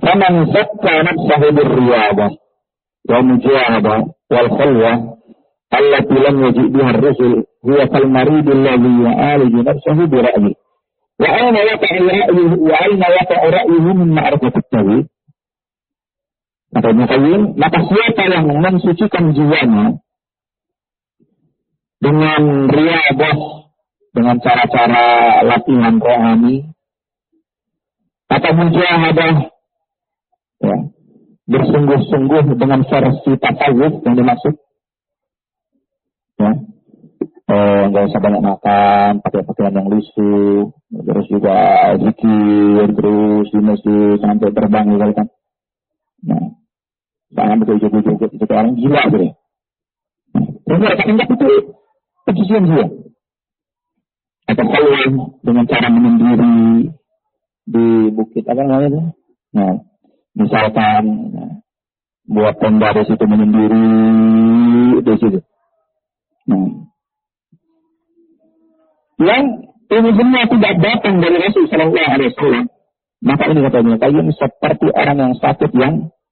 faman zakka nafsahu birriyadah wa mujahadah wal khalwah allati lam yaji' biha ar-rusul huwa kal marid alladhi ya'aliju nafsahu bi ra'yi wa aina yaqa'u ra'yuhu min ma'rifati at-tawhid. Maka siapa yang mensucikan jiwanya dengan riyadah, dengan cara-cara latihan rohani, atau mujahadah, ya, bersungguh-sungguh dengan versi tasawuf yang dimaksud, ya, nggak usah banyak makan, pakai pakaian yang lusuh, terus juga zikir terus di masjid sampai terbang gitu kan. Nah, jangan betul-betul itu orang gila gitu. Nah, mereka anggap itu pencucian jiwa. Atau kalau dengan cara menyendiri di bukit apa namanya itu? Nah, misalkan buat tenda di situ menyendiri di situ. Nah, yang ini semua tidak datang dari Rasul Sallallahu Alaihi Wasallam. Maka ini katanya kalian seperti orang yang sakit yang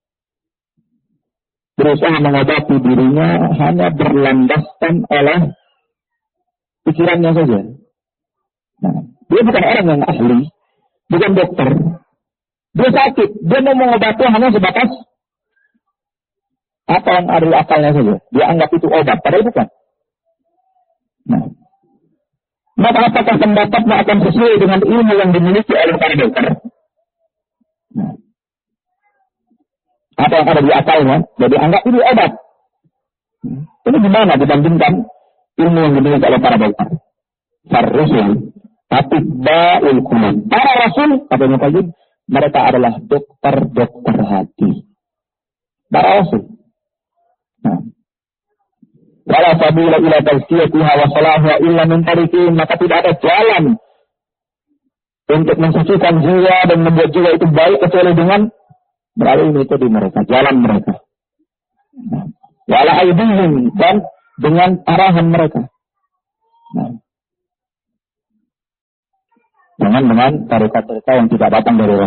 berusaha mengobati dirinya hanya berlandaskan oleh pikirannya saja. Nah, dia bukan orang yang ahli, bukan dokter. Dia sakit, dia mau mengobati hanya sebatas apa yang ada di akalnya saja. Dia anggap itu obat, padahal bukan. Nah, maka apakah pendapatnya akan sesuai dengan ilmu yang dimiliki oleh para dokter? Nah, apa yang ada di akalnya, jadi anggap itu obat. Ini gimana dibandingkan ilmu yang dimiliki oleh para dokter? Ar-Rasul, Atibba'ul Qulub. Para Rasul, katanya Pak Yud, mereka adalah dokter-dokter hati. Para Rasul. Nah, wala sabila ila tazkiyatiha wa salahiha illa min tariqin, maka tidak ada jalan untuk mensucikan jiwa dan membuat jiwa itu baik kecuali dengan melalui metode mereka, jalan mereka. Nah, wala aidihim, dan dengan arahan mereka. Nah, jangan dengan tarekat-tarekat yang tidak datang dari Rasul.